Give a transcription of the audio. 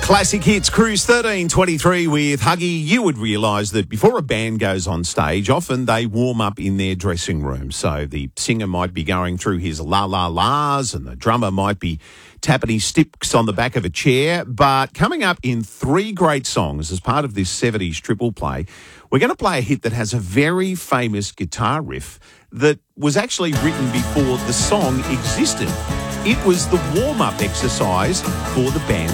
Classic Hits Cruise 1323 with Huggy. You would realise that before a band goes on stage, often they warm up in their dressing room. So the singer might be going through his la-la-las and the drummer might be tapping his sticks on the back of a chair. But coming up in three great songs as part of this 70s triple play, we're going to play a hit that has a very famous guitar riff that was actually written before the song existed. It was the warm-up exercise for the band